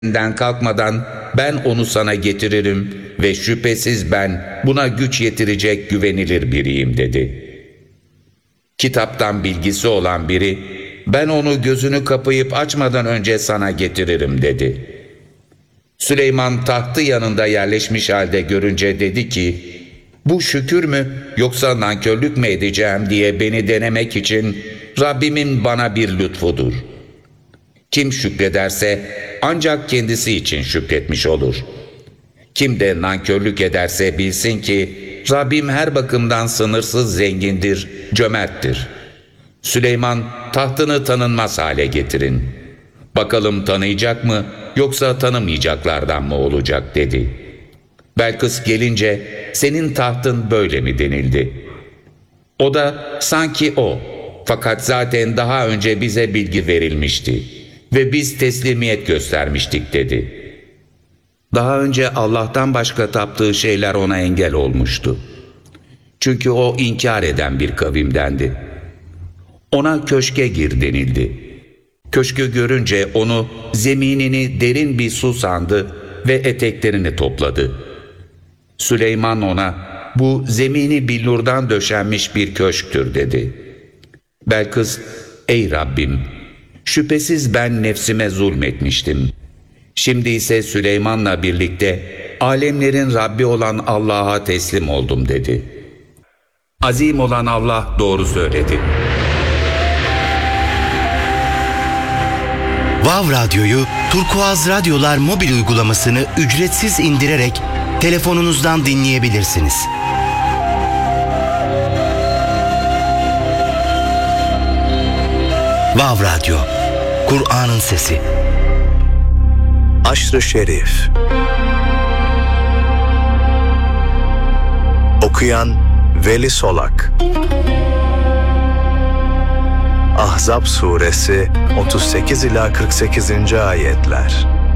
kalkmadan ben onu sana getiririm ve şüphesiz ben buna güç yetirecek güvenilir biriyim dedi. Kitaptan bilgisi olan biri, ben onu gözünü kapayıp açmadan önce sana getiririm dedi. Süleyman tahtı yanında yerleşmiş halde görünce dedi ki, bu şükür mü yoksa nankörlük mü edeceğim diye beni denemek için Rabbimin bana bir lütfudur. Kim şükrederse ancak kendisi için şükretmiş olur. Kim de nankörlük ederse bilsin ki Rabbim her bakımdan sınırsız zengindir, cömerttir. Süleyman, tahtını tanınmaz hale getirin. Bakalım tanıyacak mı yoksa tanımayacaklardan mı olacak dedi. Belkıs gelince senin tahtın böyle mi denildi? O da sanki o, fakat zaten daha önce bize bilgi verilmişti ve biz teslimiyet göstermiştik dedi. Daha önce Allah'tan başka taptığı şeyler ona engel olmuştu. Çünkü o inkar eden bir kavimdendi. Ona köşke gir denildi. Köşkü görünce onu zeminini derin bir su sandı ve eteklerini topladı. Süleyman ona bu zemini billurdan döşenmiş bir köşktür dedi. Belkıs, ey Rabbim, şüphesiz ben nefsime zulmetmiştim. Şimdi ise Süleyman'la birlikte alemlerin Rabbi olan Allah'a teslim oldum dedi. Azim olan Allah doğru söyledi. Vav Radyo'yu Turkuaz Radyolar mobil uygulamasını ücretsiz indirerek telefonunuzdan dinleyebilirsiniz. Vav Radyo, Kur'an'ın sesi. Aşr-ı Şerif. Okuyan Veli Solak. Ahzab suresi 38 ila 48. ayetler.